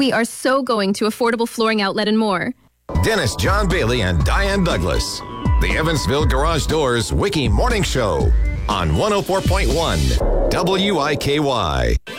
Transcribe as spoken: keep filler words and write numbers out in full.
We are so going to Affordable Flooring Outlet and more. Dennis John Bailey and Diane Douglas. The Evansville Garage Doors Wiki Morning Show on one oh four point one W I K Y.